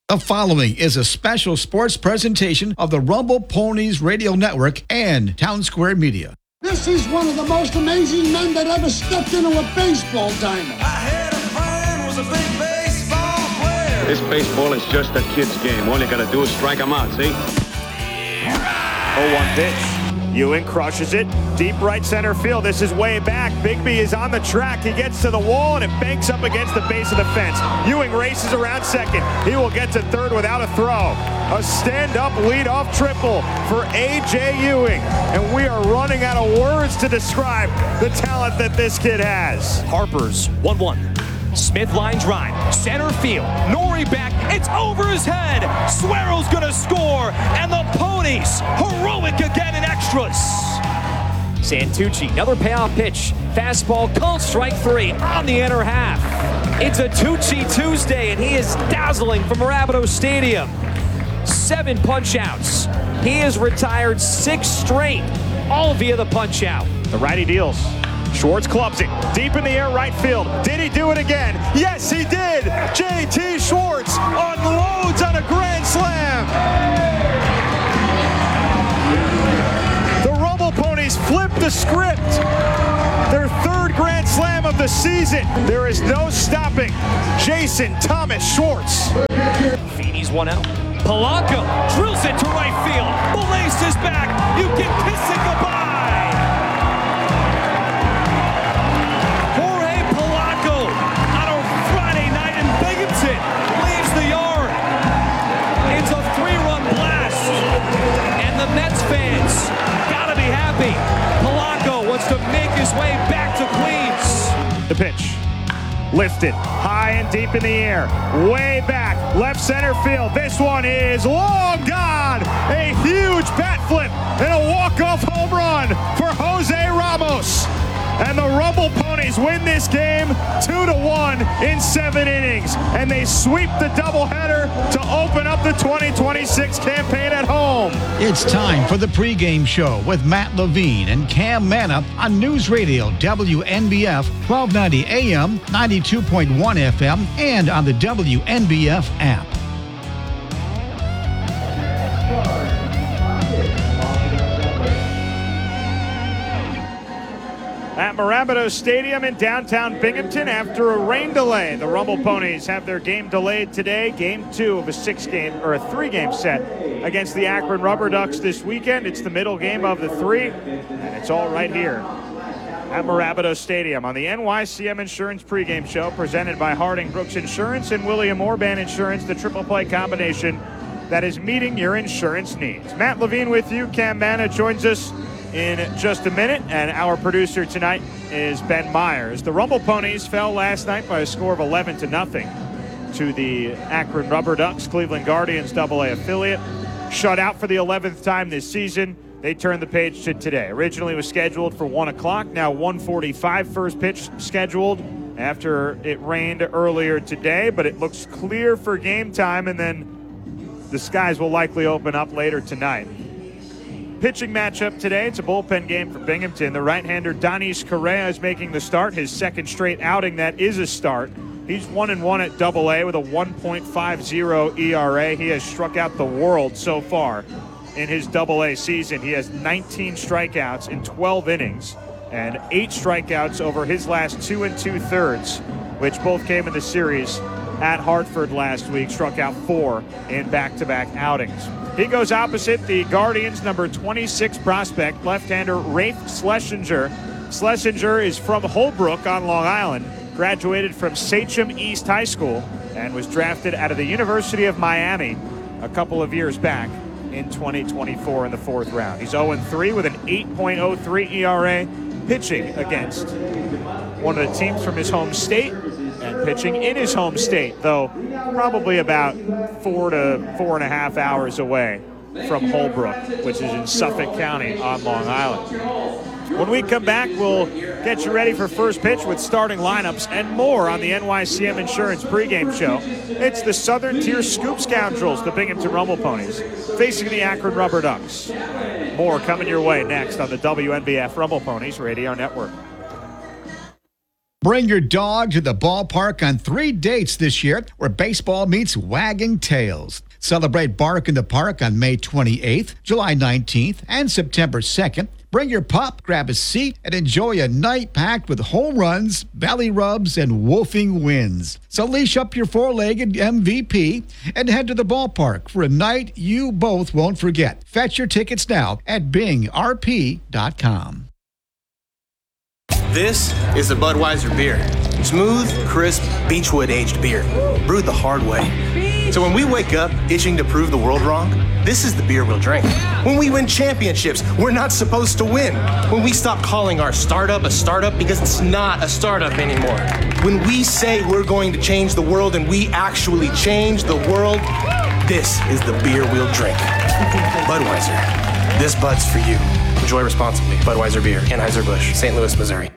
The following is a special sports presentation of the Rumble Ponies Radio Network and Town Square Media. This is one of the most amazing men that ever stepped into a baseball diamond. I had a friend was a big baseball player. This baseball is just a kid's game. All you gotta do is strike them out, see? 0-1 pitch. Ewing crushes it. Deep right center field. This is way back. Bigby is on the track. He gets to the wall and it banks up against the base of the fence. Ewing races around second. He will get to third without a throw. A stand-up leadoff triple for A.J. Ewing. And we are running out of words to describe the talent that this kid has. Harper's 1-1. Smith line drive, center field, Nori back, it's over his head, Suero's gonna score, and the Ponies, heroic again in extras. Santucci, another payoff pitch, fastball, called strike three on the inner half. It's a Tucci Tuesday, and he is dazzling from Rapido Stadium. 7 punch-outs. He has retired 6 straight, all via the punch-out. The righty deals. Schwartz clubs it deep in the air right field. Did he do it again? Yes, he did. J.T. Schwartz unloads on a grand slam. The Rumble Ponies flip the script. Their 3rd grand slam of the season. There is no stopping Jason Thomas Schwartz. Feeney's 1 out. Polanco drills it to right field. Belace is back. You can kiss it goodbye. Leaves the yard. It's a 3-run blast. And the Mets fans gotta be happy. Polanco wants to make his way back to Queens. The pitch. Lifted high and deep in the air. Way back. Left center field. This one is long gone. A huge bat flip and a walk-off home run for Jose Ramos. And the Rumble Ponies win this game 2-1 in 7 innings. And they sweep the doubleheader to open up the 2026 campaign at home. It's time for the pregame show with Matt Levine and Cam Manna on News Radio WNBF 1290 AM, 92.1 FM, and on the WNBF app. At Rapido Stadium in downtown Binghamton after a rain delay. The Rumble Ponies have their game delayed today. Game 2 of a 3-game set against the Akron Rubber Ducks this weekend. It's the middle game of the 3, and it's all right here at Rapido Stadium on the NYCM Insurance pregame show presented by Harding Brooks Insurance and William Orban Insurance, the triple play combination that is meeting your insurance needs. Matt Levine with you. Cam Manna joins us in just a minute, and our producer tonight is Ben Myers. The Rumble Ponies fell last night by a score of 11-0 to the Akron Rubber Ducks, Cleveland Guardians AA affiliate. Shut out for the 11th time this season. They turned the page to today. Originally was scheduled for 1 o'clock, now 1:45 first pitch scheduled after it rained earlier today, but it looks clear for game time, and then the skies will likely open up later tonight. Pitching matchup today, it's a bullpen game for Binghamton. The right-hander Donis Correa is making the start, his 2nd straight outing that is a start. He's 1-1 at AA with a 1.50 ERA. He has struck out the world so far in his AA season. He has 19 strikeouts in 12 innings and 8 strikeouts over his last 2 2/3, which both came in the series at Hartford last week. Struck out 4 in back-to-back outings. He goes opposite the Guardians' number 26 prospect, left-hander Rafe Schlesinger. Schlesinger is from Holbrook on Long Island, graduated from Sachem East High School, and was drafted out of the University of Miami a couple of years back in 2024 in the 4th round. He's 0-3 with an 8.03 ERA, pitching against one of the teams from his home state and pitching in his home state, though probably about 4 to 4.5 hours away from Holbrook, which is in Suffolk County on Long Island. When we come back, we'll get you ready for first pitch with starting lineups and more on the NYCM Insurance pregame show. It's the Southern Tier Scoop Scoundrels, the Binghamton Rumble Ponies, facing the Akron Rubber Ducks. More coming your way next on the WNBF Rumble Ponies Radio Network. Bring your dog to the ballpark on 3 dates this year where baseball meets wagging tails. Celebrate Bark in the Park on May 28th, July 19th, and September 2nd. Bring your pup, grab a seat, and enjoy a night packed with home runs, belly rubs, and woofing wins. So leash up your four-legged MVP and head to the ballpark for a night you both won't forget. Fetch your tickets now at bingrp.com. This is the Budweiser beer. Smooth, crisp, Beechwood-aged beer, brewed the hard way. So when we wake up itching to prove the world wrong, this is the beer we'll drink. When we win championships, we're not supposed to win. When we stop calling our startup a startup because it's not a startup anymore. When we say we're going to change the world and we actually change the world, this is the beer we'll drink. Budweiser. This Bud's for you. Enjoy responsibly. Budweiser Beer, Anheuser-Busch, St. Louis, Missouri.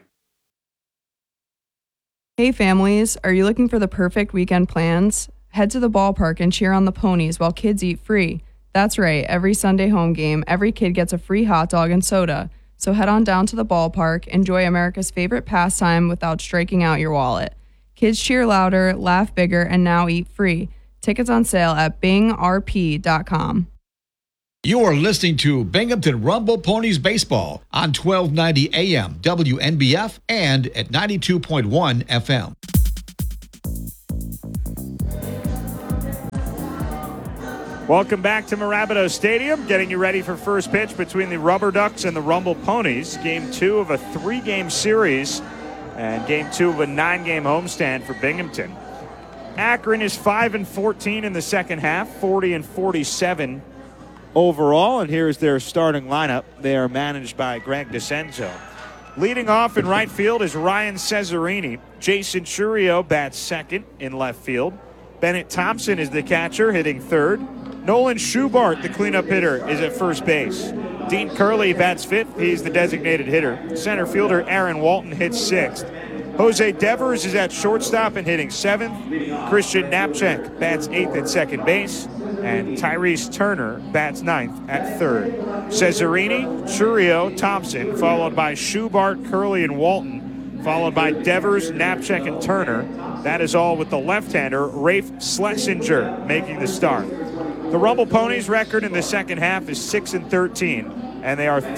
Hey families, are you looking for the perfect weekend plans? Head to the ballpark and cheer on the ponies while kids eat free. That's right, every Sunday home game, every kid gets a free hot dog and soda. So head on down to the ballpark, enjoy America's favorite pastime without striking out your wallet. Kids cheer louder, laugh bigger, and now eat free. Tickets on sale at bingrp.com. You are listening to Binghamton Rumble Ponies Baseball on 1290 AM WNBF and at 92.1 FM. Welcome back to Mirabito Stadium, getting you ready for first pitch between the Rubber Ducks and the Rumble Ponies. Game 2 of a 3-game series and Game 2 of a 9-game homestand for Binghamton. Akron is 5-14 in the second half, 40-47 overall, and here's their starting lineup. They are managed by Greg DeCenzo. Leading off in right field is Ryan Cesarini. Jason Churio bats second in left field. Bennett Thompson is the catcher, hitting third. Nolan Schubart, the cleanup hitter, is at first base. Dean Curley bats fifth. He's the designated hitter. Center fielder Aaron Walton hits sixth. Jose Devers is at shortstop and hitting seventh. Christian Knapczyk bats eighth at second base. And Tyrese Turner bats ninth at third. Cesarini, Churio, Thompson, followed by Schubart, Curley, and Walton, followed by Devers, Knapczyk, and Turner. That is all with the left-hander, Rafe Schlesinger, making the start. The Rumble Ponies record in the second half is 6-13, and they are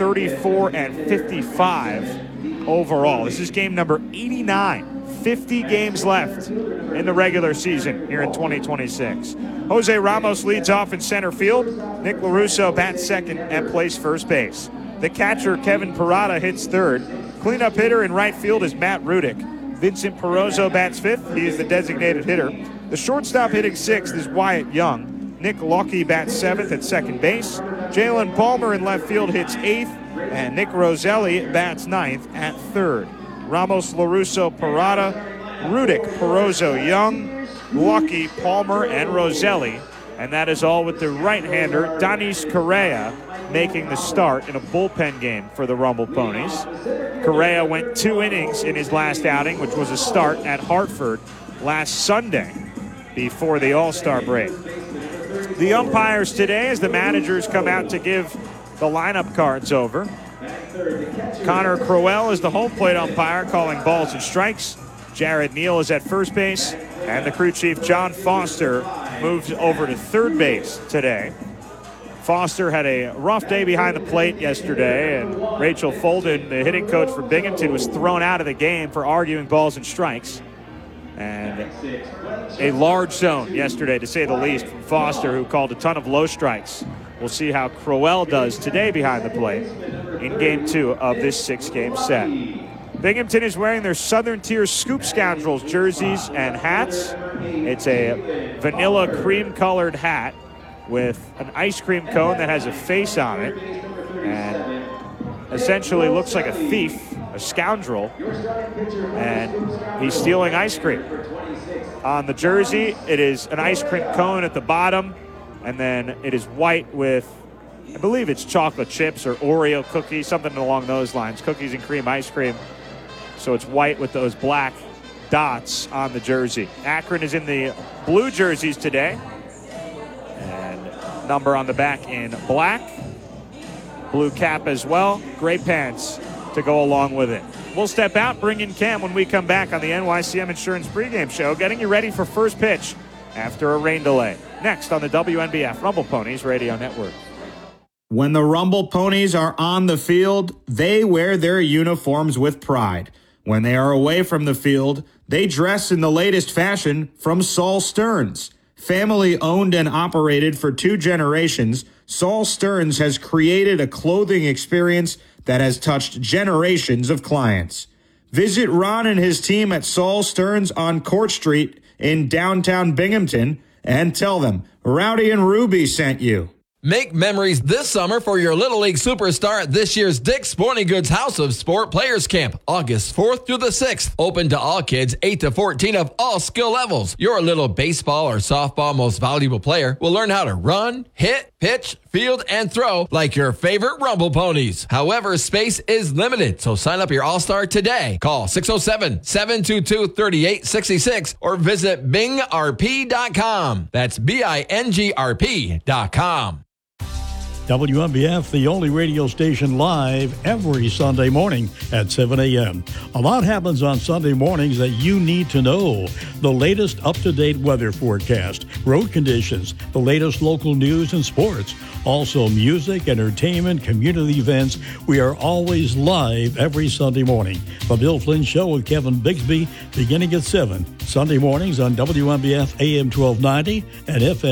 34-55 overall. This is game number 89. 50 games left in the regular season here in 2026. Jose Ramos leads off in center field. Nick LaRusso bats second and plays first base. The catcher, Kevin Parada, hits third. Cleanup hitter in right field is Matt Rudick. Vincent Perozzo bats fifth. He is the designated hitter. The shortstop hitting sixth is Wyatt Young. Nick Locke bats seventh at second base. Jalen Palmer in left field hits eighth. And Nick Roselli bats ninth at third. Ramos, LaRusso, Parada, Rudick, Perozzo, Young, Lucky, Palmer, and Roselli. And that is all with the right-hander, Danis Correa, making the start in a bullpen game for the Rumble Ponies. Correa went 2 innings in his last outing, which was a start at Hartford last Sunday before the All-Star break. The umpires today, as the managers come out to give the lineup cards over. Connor Crowell is the home plate umpire, calling balls and strikes. Jared Neal is at first base, and the crew chief, John Foster, moves over to third base today. Foster had a rough day behind the plate yesterday, and Rachel Folden, the hitting coach for Binghamton, was thrown out of the game for arguing balls and strikes. And a large zone yesterday, to say the least, from Foster, who called a ton of low strikes. We'll see how Crowell does today behind the plate in Game 2 of this 6-game set. Binghamton is wearing their Southern Tier Scoop Scoundrels jerseys and hats. It's a vanilla cream-colored hat with an ice cream cone that has a face on it and essentially looks like a thief, a scoundrel, and he's stealing ice cream. On the jersey, it is an ice cream cone at the bottom, and then it is white with, I believe it's chocolate chips or Oreo cookies, something along those lines, cookies and cream ice cream. So it's white with those black dots on the jersey. Akron is in the blue jerseys today, and number on the back in black. Blue cap as well, gray pants to go along with it. We'll step out, bring in Cam when we come back on the NYCM Insurance pregame show, getting you ready for first pitch after a rain delay. Next on the WNBF Rumble Ponies Radio Network. When the Rumble Ponies are on the field, they wear their uniforms with pride. When they are away from the field, they dress in the latest fashion from Saul Stearns. Family owned and operated for 2 generations, Saul Stearns has created a clothing experience that has touched generations of clients. Visit Ron and his team at Saul Stearns on Court Street in downtown Binghamton and tell them Rowdy and Ruby sent you. Make memories this summer for your Little League superstar at this year's Dick's Sporting Goods House of Sport Players Camp, August 4th through the 6th. Open to all kids 8 to 14 of all skill levels. Your little baseball or softball most valuable player will learn how to run, hit, pitch, field, and throw like your favorite Rumble Ponies. However, space is limited, so sign up your All-Star today. Call 607-722-3866 or visit bingrp.com. That's BINGRP.com. WNBF, the only radio station live every Sunday morning at 7 a.m. A lot happens on Sunday mornings that you need to know. The latest up-to-date weather forecast, road conditions, the latest local news and sports. Also music, entertainment, community events. We are always live every Sunday morning. The Bill Flynn Show with Kevin Bigsby beginning at 7. Sunday mornings on WNBF AM 1290 and FM